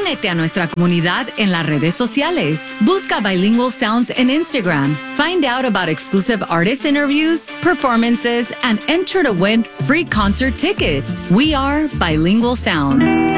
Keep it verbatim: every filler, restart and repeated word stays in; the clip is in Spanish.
Únete a nuestra comunidad en las redes sociales. Busca Bilingual Sounds en Instagram. Find out about exclusive artist interviews, performances, and enter to win free concert tickets. We are Bilingual Sounds.